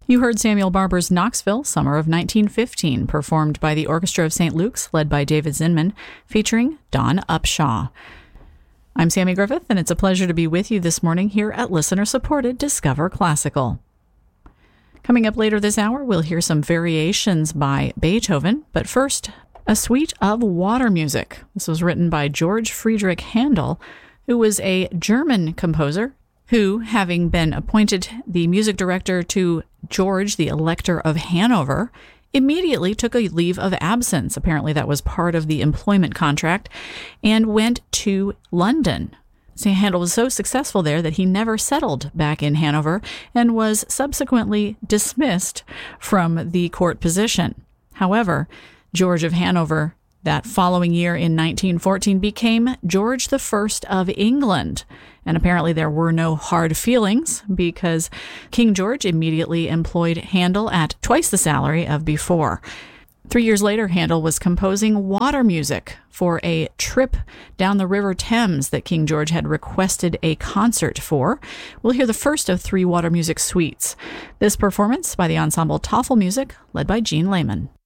You heard Samuel Barber's Knoxville, summer of 1915, performed by the Orchestra of St. Luke's, led by David Zinman, featuring Don Upshaw. I'm Sammy Griffith, and it's a pleasure to be with you this morning here at listener-supported Discover Classical. Coming up later this hour, we'll hear some variations by Beethoven, but first, a suite of water music. This was written by George Friedrich Handel, who was a German composer who, having been appointed the music director to George, the Elector of Hanover, immediately took a leave of absence. Apparently that was part of the employment contract, and went to London. Handel was so successful there that he never settled back in Hanover and was subsequently dismissed from the court position. However, George of Hanover, that following year in 1914, became George I of England. And apparently there were no hard feelings because King George immediately employed Handel at twice the salary of before. 3 years later, Handel was composing water music for a trip down the River Thames that King George had requested a concert for. We'll hear the first of 3 water music suites. This performance by the ensemble Tafelmusik, led by Gene Lehman.